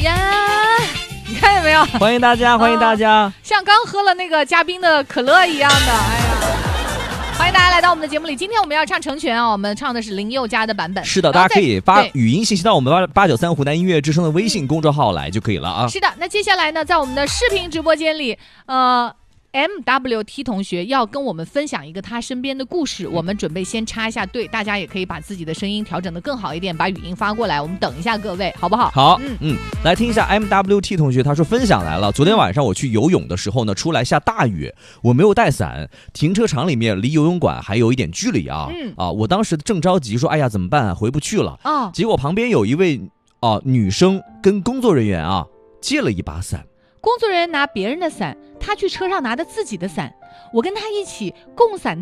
呀，你看见没有？ 欢迎大家，欢迎大家， 像刚喝了那个嘉宾的可乐一样的，哎呀。欢迎大家来到我们的节目里，今天我们要唱成全啊，我们唱的是林宥嘉的版本。 是的，大家可以发语音信息到我们893湖南音乐之声的微信公众号来就可以了啊。 是的，那接下来呢，在我们的视频直播间里MWT 同学要跟我们分享一个他身边的故事，我们准备先插一下队，大家也可以把自己的声音调整得更好一点，把语音发过来，我们等一下各位好不好？ 好，来听一下 MWT 同学，他说分享来了。昨天晚上我去游泳的时候呢，出来下大雨，我没有带伞，停车场里面离游泳馆还有一点距离啊，我当时正着急说，哎呀怎么办啊，回不去了啊。结果旁边有一位女生跟工作人员啊借了一把伞。 工作人员拿别人的伞，他去车上拿的自己的伞，我跟他一起共伞